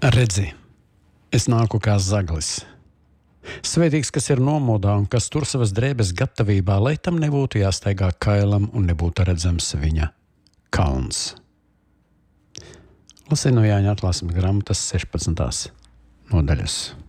Redzi, es nāku kā zaglis. Svētīgs, kas ir nomodā un kas tur savas drēbes gatavībā, lai tam nebūtu jāstaigā kailam un nebūtu redzams viņa kalns. Lasīju no Jāņa atklāsmes grāmatas 16. nodaļas.